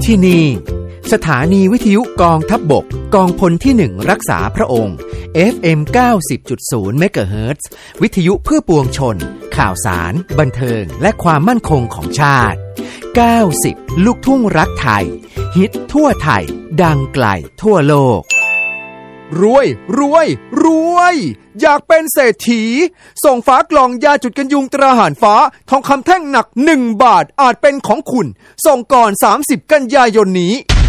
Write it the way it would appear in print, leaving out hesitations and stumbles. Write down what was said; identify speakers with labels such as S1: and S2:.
S1: ที่นี่สถานีวิทยุกองทัพบกกองพลที่1รักษาพระองค์ FM 90.0 เมกะเฮิรตซ์วิทยุเพื่อปวงชนข่าวสารบันเทิงและความมั่นคงของชาติ90ลูกทุ่งรักไทยฮิตทั่วไทยดังไกลทั่วโลก
S2: รวยรวยรวยอยากเป็นเศรษฐีส่งฝากล่องยาจุดกันยุงตราหารฟ้าทองคำแท่งหนัก1 บาทอาจเป็นของคุณส่งก่อน30 กันยายนนี้